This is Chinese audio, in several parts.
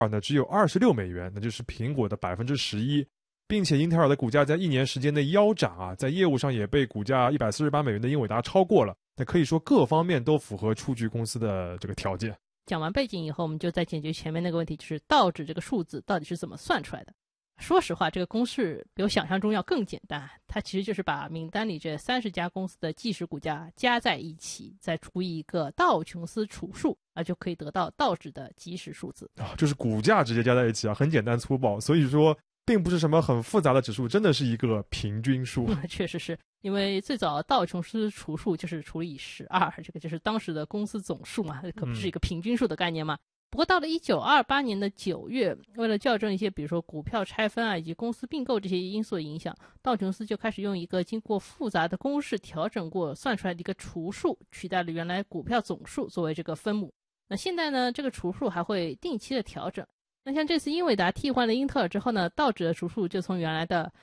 呢只有$26，那就是苹果的11%，并且英特尔的股价在1年时间内腰斩啊，在业务上也被股价$148的英伟达超过了。那可以说各方面都符合出局公司的这个条件。 讲完背景以后，我们就再解决前面那个问题，就是道指这个数字到底是怎么算出来的。说实话，这个公式比我想象中要更简单，它其实就是把名单里这30家公司的即时股价加在一起，再除以一个道琼斯除数就可以得到道指的即时数字就是股价直接加在一起很简单粗暴，所以说并不是什么很复杂的指数，真的是一个平均数。 确实是，因为最早道琼斯除数就是除以12，这个就是当时的公司总数嘛，可不是一个平均数的概念嘛。不过到了1928年的9月，为了校正一些比如说股票拆分以及公司并购这些因素的影响，道琼斯就开始用一个经过复杂的公式调整过算出来的一个除数，取代了原来股票总数作为这个分母。那现在呢，这个除数还会定期的调整。那像这次英伟达替换了英特尔之后呢，道指的除数就从原来的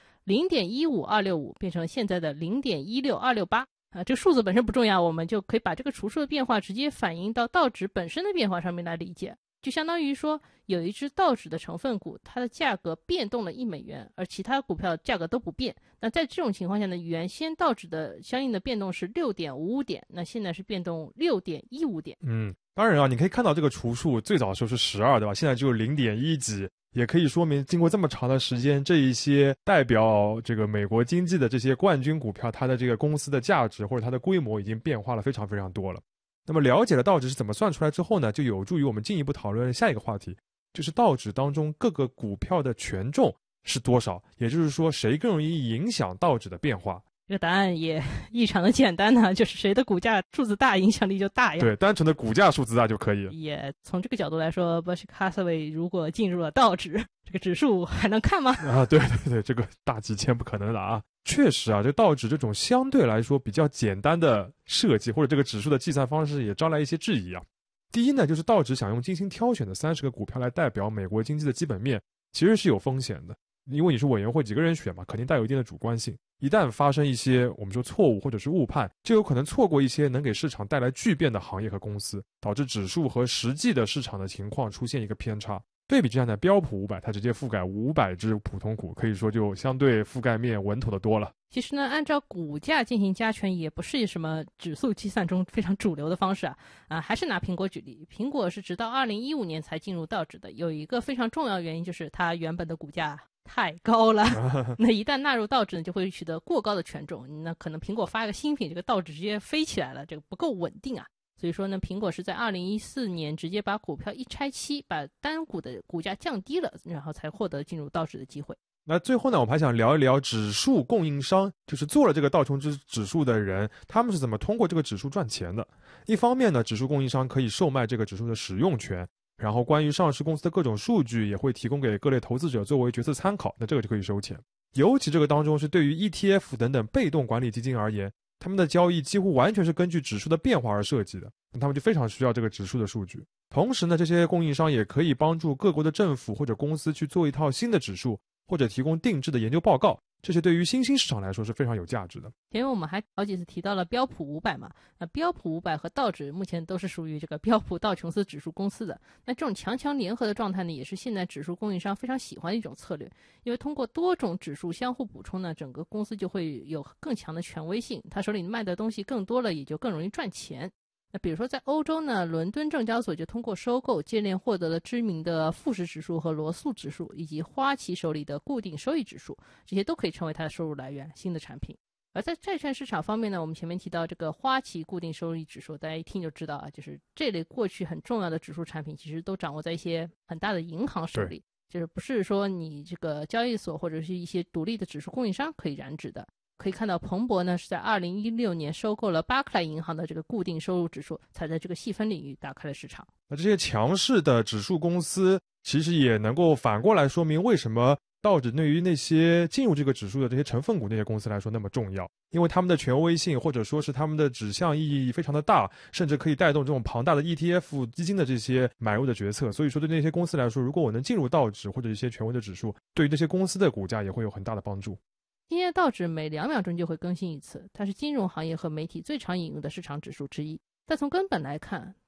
0.15265 变成现在的 0.16268。这个数字本身不重要，我们就可以把这个除数的变化直接反映到道指本身的变化上面来理解。就相当于说有一只道指的成分股，它的价格变动了$1，而其他股票价格都不变。那在这种情况下呢，原先道指的相应的变动是 6.55 点，那现在是变动 6.15 点。 当然你可以看到这个除数最早的时候是12，对吧？现在只有0.1几，也可以说明经过这么长的时间，这一些代表这个美国经济的这些冠军股票，它的这个公司的价值或者它的规模已经变化了非常非常多了。那么了解了道指是怎么算出来之后呢，就有助于我们进一步讨论下一个话题，就是道指当中各个股票的权重是多少，也就是说谁更容易影响道指的变化。 这个答案也异常的简单呢，就是谁的股价数字大，影响力就大呀。 对，单纯的股价数字大就可以。 也从这个角度来说 Berkshire Hathaway 如果进入了道指，这个指数还能看吗？ 对，这个大几千不可能的确实这道指这种相对来说比较简单的设计，或者这个指数的计算方式也招来一些质疑第一呢，就是道指想用精心挑选的30个股票来代表美国经济的基本面，其实是有风险的。因为你是委员会几个人选嘛，肯定带有一定的主观性。一旦发生一些我们说错误或者是误判，就有可能错过一些能给市场带来巨变的行业和公司，导致指数和实际的市场的情况出现一个偏差。对比之下呢，标普500它直接覆盖500只普通股，可以说就相对覆盖面稳妥的多了。 其实呢，按照股价进行加权也不是什么指数计算中非常主流的方式还是拿苹果举例，苹果是直到2015年才进入道指的，有一个非常重要的原因就是它原本的股价太高了那一旦纳入道指呢，就会取得过高的权重，那可能苹果发一个新品，这个道指直接飞起来了，这个不够稳定所以说呢，苹果是在2014年直接把股票一拆期，把单股的股价降低了，然后才获得进入道指的机会。 那最后呢，我们还想聊一聊指数供应商，就是做了这个道琼斯指数的人，他们是怎么通过这个指数赚钱的。一方面呢，指数供应商可以售卖这个指数的使用权，然后关于上市公司的各种数据也会提供给各类投资者作为决策参考，那这个就可以收钱。尤其这个当中是对于 ETF 等等被动管理基金而言，他们的交易几乎完全是根据指数的变化而设计的，那他们就非常需要这个指数的数据。同时呢，这些供应商也可以帮助各国的政府或者公司去做一套新的指数，或者提供定制的研究报告，这些对于新兴市场来说是非常有价值的。 前面我们还好几次提到了标普500嘛，那标普500和道指目前都是属于这个标普道琼斯指数公司的。那这种强强联合的状态呢，也是现在指数供应商非常喜欢的一种策略，因为通过多种指数相互补充呢，整个公司就会有更强的权威性，他手里卖的东西更多了，也就更容易赚钱。那比如说在欧洲呢，伦敦证交所就通过收购接连获得了知名的富时指数和罗素指数，以及花旗手里的固定收益指数，这些都可以成为它的收入来源，新的产品。而在债券市场方面呢，我们前面提到这个花旗固定收益指数，大家一听就知道就是这类过去很重要的指数产品其实都掌握在一些很大的银行手里，就是不是说你这个交易所或者是一些独立的指数供应商可以染指的。可以看到彭博呢是在2016年收购了巴克莱银行的这个固定收入指数，才在这个细分领域打开了市场。 那这些强势的指数公司其实也能够反过来说明为什么道指对于那些进入这个指数的这些成分股那些公司来说那么重要，因为他们的权威性或者说是他们的指向意义非常的大，甚至可以带动这种庞大的 ETF 基金的这些买入的决策。所以说对那些公司来说，如果我能进入道指或者一些权威的指数，对于这些公司的股价也会有很大的帮助。 今天的道指每2秒钟就会更新一次，它是金融行业和媒体最常引用的市场指数之一。但从根本来看，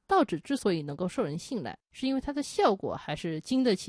道指之所以能够受人信赖，是因为它的效果还是经得起